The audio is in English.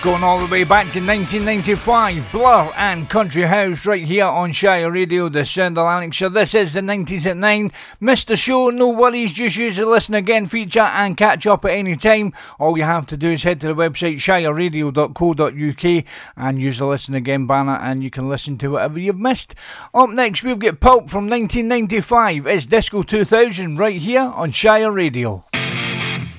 Going all the way back to 1995, Blur and Country House right here on Shire Radio, the sound of Lanarkshire. This is the 90s at 9. Missed the show, no worries, just use the listen again feature and catch up at any time. All you have to do is head to the website shireradio.co.uk and use the listen again banner and you can listen to whatever you've missed. Up next we've got Pulp from 1995. It's Disco 2000 right here on Shire Radio.